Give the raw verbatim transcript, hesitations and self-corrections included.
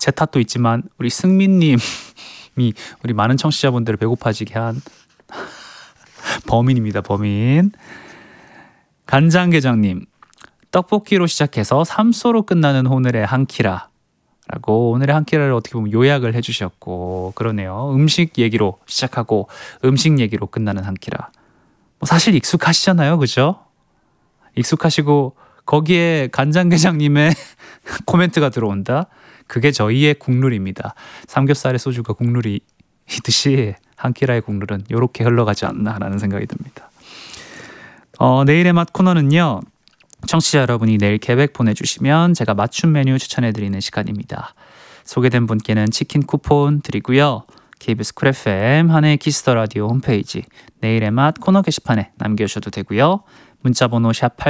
제 탓도 있지만 우리 승민님이 우리 많은 청취자분들을 배고파지게 한 범인입니다. 범인. 간장게장님, 떡볶이로 시작해서 삼소로 끝나는 오늘의 한 끼라 라고 오늘의 한 끼를 어떻게 보면 요약을 해주셨고 그러네요. 음식 얘기로 시작하고 음식 얘기로 끝나는 한 끼라. 뭐 사실 익숙하시잖아요, 그죠? 익숙하시고 거기에 간장게장님의 코멘트가 들어온다. 그게 저희의 국룰입니다. 삼겹살에 소주가 국룰이듯이 한 끼라의 국룰은 이렇게 흘러가지 않나라는 생각이 듭니다. 어, 내일의 맛 코너는요, 청취자 여러분이 내일 계획 보내주시면 제가 맞춤 메뉴 추천해드리는 시간입니다. 소개된 분께는 치킨 쿠폰 드리고요. 케이비에스 쿨 에프엠 한해의 키스더 라디오 홈페이지 내일의 맛 코너 게시판에 남겨주셔도 되고요. 문자번호 샵